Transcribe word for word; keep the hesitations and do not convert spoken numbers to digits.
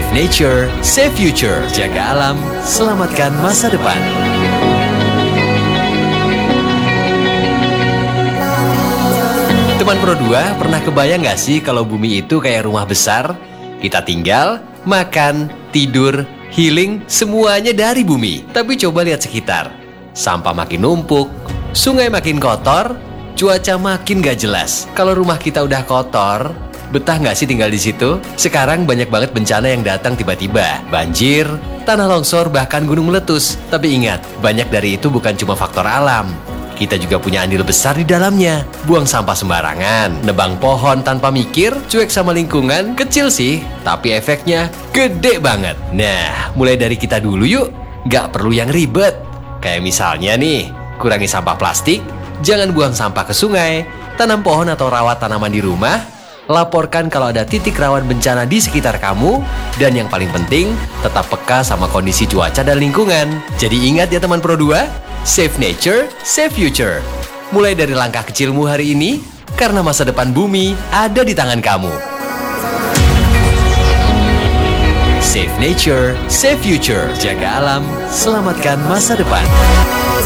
Save nature, save future. Jaga alam, selamatkan masa depan. Teman Pro dua, pernah kebayang gak sih kalau bumi itu kayak rumah besar? Kita tinggal, makan, tidur, healing, semuanya dari bumi. Tapi coba lihat sekitar. Sampah makin numpuk, sungai makin kotor, cuaca makin gak jelas. Kalau rumah kita udah kotor, betah nggak sih tinggal di situ? Sekarang banyak banget bencana yang datang tiba-tiba. Banjir, tanah longsor, bahkan gunung meletus. Tapi ingat, banyak dari itu bukan cuma faktor alam. Kita juga punya andil besar di dalamnya. Buang sampah sembarangan, nebang pohon tanpa mikir, cuek sama lingkungan, kecil sih, tapi efeknya gede banget. Nah, mulai dari kita dulu yuk. Nggak perlu yang ribet. Kayak misalnya nih, kurangi sampah plastik, jangan buang sampah ke sungai, tanam pohon atau rawat tanaman di rumah, laporkan kalau ada titik rawan bencana di sekitar kamu, dan yang paling penting, tetap peka sama kondisi cuaca dan lingkungan. Jadi ingat ya teman Pro dua, save nature, save future. Mulai dari langkah kecilmu hari ini, karena masa depan bumi ada di tangan kamu. Save nature, save future. Jaga alam, selamatkan masa depan.